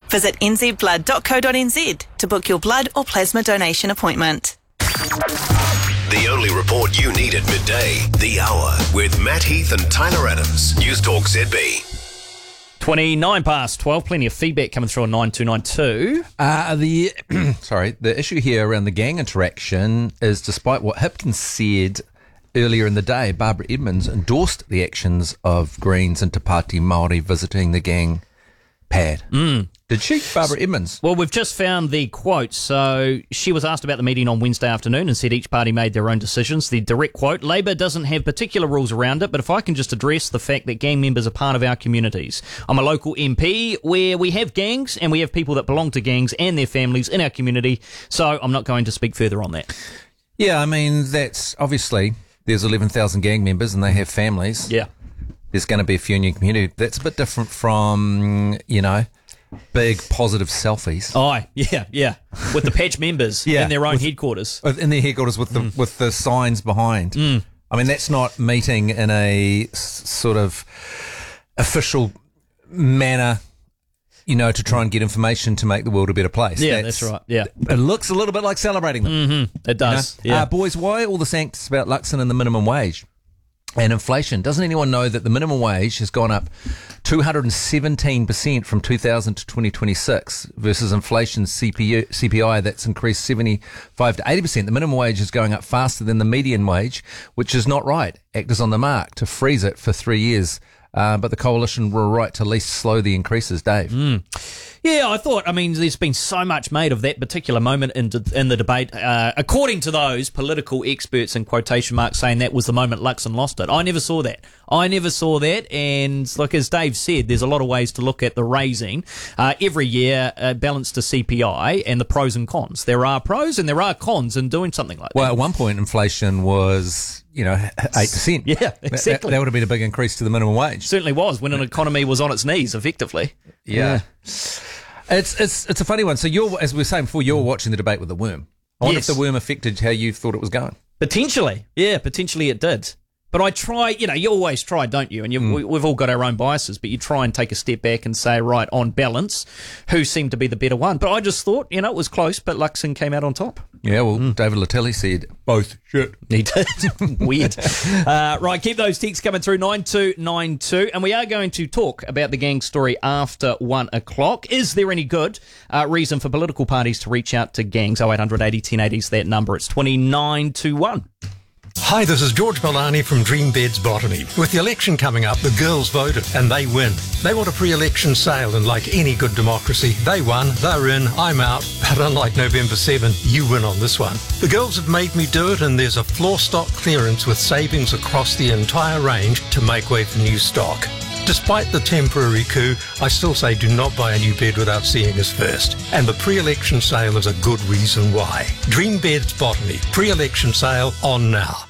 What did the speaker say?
Visit nzblood.co.nz to book your blood or plasma donation appointment. The only report you need at midday. The Hour with Matt Heath and Tyler Adams. News Talk ZB. 29 past 12. Plenty of feedback coming through on 9292. The issue here around the gang interaction is, despite what Hipkins said earlier in the day, Barbara Edmonds endorsed the actions of Greens and Te Pāti Māori visiting the gang pad. Did she, Barbara Edmonds? Well, we've just found the quote. So she was asked about the meeting on Wednesday afternoon and said each party made their own decisions. The direct quote, Labor doesn't have particular rules around it, but if I can just address the fact that gang members are part of our communities. I'm a local MP where we have gangs and we have people that belong to gangs and their families in our community, so I'm not going to speak further on that. Yeah, I mean, that's obviously, there's 11,000 gang members and they have families. Yeah. There's going to be a few in your community. That's a bit different from, big positive selfies. Oh, yeah. With the patch members in their own headquarters. In their headquarters with the signs behind. I mean, that's not meeting in a sort of official manner, to try and get information to make the world a better place. Yeah, that's right. Yeah. It looks a little bit like celebrating them. It does. Yeah. Boys, why all this angst about Luxon and the minimum wage? And inflation. Doesn't anyone know that the minimum wage has gone up 217% from 2000 to 2026 versus inflation CPI that's increased 75 to 80%? The minimum wage is going up faster than the median wage, which is not right. Actors on the mark to freeze it for 3 years. But the coalition were right to at least slow the increases, Dave. Yeah, I thought, there's been so much made of that particular moment in the debate. According to those political experts, in quotation marks, saying that was the moment Luxon lost it. I never saw that. And like as Dave said, there's a lot of ways to look at the raising. Every year, balanced to CPI and the pros and cons. There are pros and there are cons in doing something like that. Well, at one point, inflation was 8%. Yeah, exactly. That would have been a big increase to the minimum wage. Certainly was, when an economy was on its knees, effectively. Yeah. It's a funny one. So as we were saying before, you're watching the debate with the worm. I wonder if the worm affected how you thought it was going. Potentially. Yeah, potentially it did. But I try, you always try, don't you? And we've all got our own biases, but you try and take a step back and say, right, on balance, who seemed to be the better one? But I just thought, it was close, but Luxon came out on top. Yeah, well, David Latelli said, both shit. He did. Weird. Right, keep those texts coming through, 9292. And we are going to talk about the gang story after 1 o'clock. Is there any good reason for political parties to reach out to gangs? 0800 80 1080 is that number. It's 2921. Hi, this is George Milani from Dream Beds Botany. With the election coming up, the girls voted and they win. They want a pre-election sale, and like any good democracy, they won, they're in, I'm out. But unlike November 7, you win on this one. The girls have made me do it, and there's a floor stock clearance with savings across the entire range to make way for new stock. Despite the temporary coup, I still say do not buy a new bed without seeing us first. And the pre-election sale is a good reason why. Dream Beds Botany. Pre-election sale on now.